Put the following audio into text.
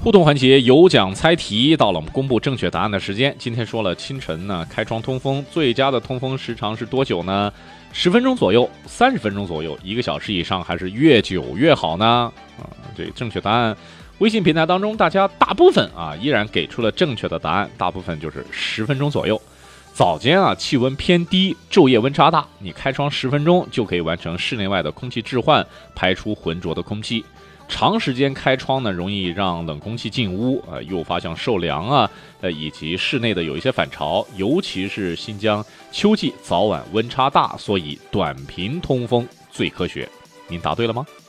互动环节有奖猜题，到了我们公布正确答案的时间。今天说了清晨呢，开窗通风最佳的通风时长是多久呢？10分钟左右，30分钟左右，1个小时以上，还是越久越好呢？这正确答案，微信平台当中大家大部分依然给出了正确的答案，大部分就是10分钟左右。早间气温偏低，昼夜温差大，你开窗10分钟就可以完成室内外的空气置换，排出浑浊的空气。长时间开窗呢，容易让冷空气进屋，诱发像受凉以及室内的有一些反潮，尤其是新疆秋季早晚温差大，所以短频通风最科学。您答对了吗？